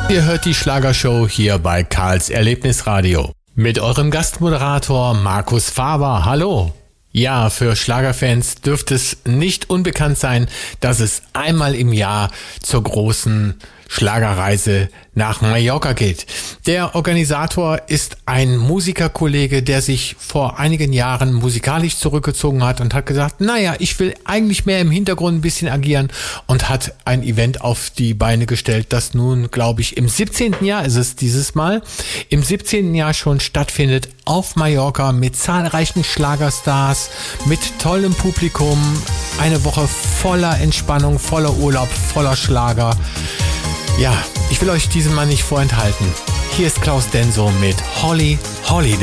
Ihr hört die Schlagershow hier bei Karls Erlebnisradio. Mit eurem Gastmoderator Markus Faber. Hallo! Ja, für Schlagerfans dürfte es nicht unbekannt sein, dass es einmal im Jahr zur großen Schlagerreise nach Mallorca geht. Der Organisator ist ein Musikerkollege, der sich vor einigen Jahren musikalisch zurückgezogen hat und hat gesagt, naja, ich will eigentlich mehr im Hintergrund ein bisschen agieren und hat ein Event auf die Beine gestellt, das nun, glaube ich, im 17. Jahr ist es dieses Mal, im 17. Jahr schon stattfindet auf Mallorca mit zahlreichen Schlagerstars, mit tollem Publikum, eine Woche voller Entspannung, voller Urlaub, voller Schlager. Ja, ich will euch diesen Mann nicht vorenthalten. Hier ist Klaus Denso mit Holly Holiday.